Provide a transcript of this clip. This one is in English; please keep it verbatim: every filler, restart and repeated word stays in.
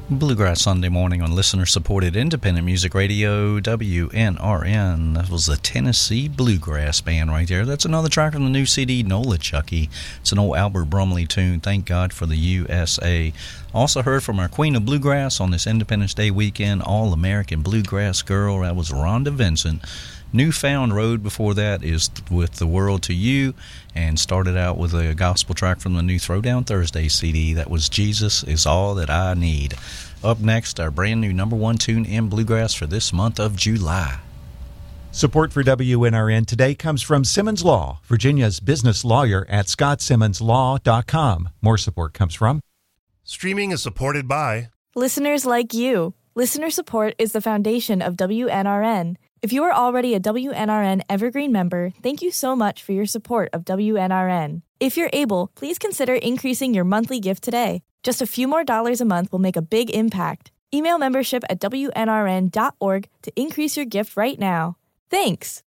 Bluegrass Sunday morning on listener-supported independent music radio, W N R N. That was the Tennessee Bluegrass Band right there. That's another track from the new C D, Nolichucky. It's an old Albert Brumley tune, Thank God for the U S A. Also heard from our Queen of Bluegrass on this Independence Day weekend, All-American Bluegrass Girl. That was Rhonda Vincent. Newfound Road before that is With the World to You, and started out with a gospel track from the new Throwdown Thursday C D. That was Jesus Is All That I Need. Up next, our brand new number one tune in Bluegrass for this month of July. Support for W N R N today comes from Simmons Law, Virginia's business lawyer at scott simmons law dot com. More support comes from... Streaming is supported by... listeners like you. Listener support is the foundation of W N R N. If you are already a W N R N Evergreen member, thank you so much for your support of W N R N. If you're able, please consider increasing your monthly gift today. Just a few more dollars a month will make a big impact. Email membership at W N R N dot org to increase your gift right now. Thanks!